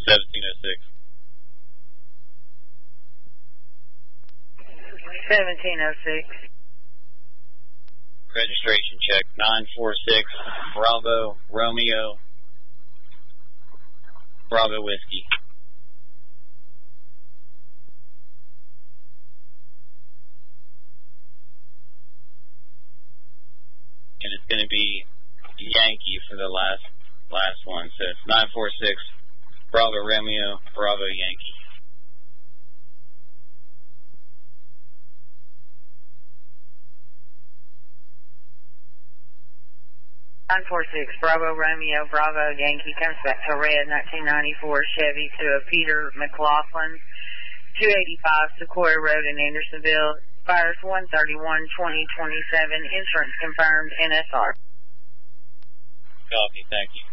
1706. 1706. Registration check 946 Bravo Romeo Bravo Whiskey. And it's going to be Yankee for the last one. So it's 946 Bravo Romeo Bravo Yankee. 946 Bravo Romeo Bravo Yankee comes back to red 1994 Chevy to a Peter McLaughlin, 285 Sequoia Road in Andersonville. Fires 131-2027. Insurance confirmed. NSR. Copy. Thank you.